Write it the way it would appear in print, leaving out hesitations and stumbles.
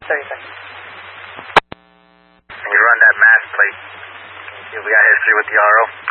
30 seconds. Can you run that mass plate? Can you see if we got history with the RO?